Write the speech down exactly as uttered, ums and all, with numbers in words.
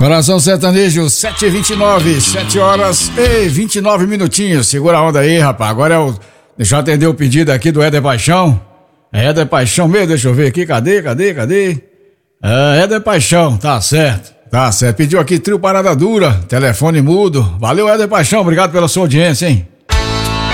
Coração Sertanejo, sete e vinte e nove, sete horas e vinte e nove minutinhos. Segura a onda aí, rapaz. Agora é o. Deixa eu atender o pedido aqui do Éder Paixão. É Éder Paixão mesmo, deixa eu ver aqui. Cadê, cadê, cadê? É Éder Paixão, tá certo. Tá certo. Pediu aqui trio Parada Dura, telefone mudo. Valeu, Éder Paixão. Obrigado pela sua audiência, hein?